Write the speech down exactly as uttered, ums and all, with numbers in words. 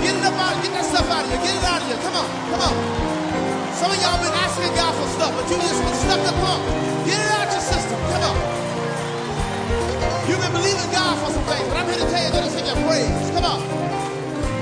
Get it up out, get that stuff out of here. Get it out of here. Come on, come on. Some of y'all been asking God for stuff, but you just been stuck up. Come on. Get it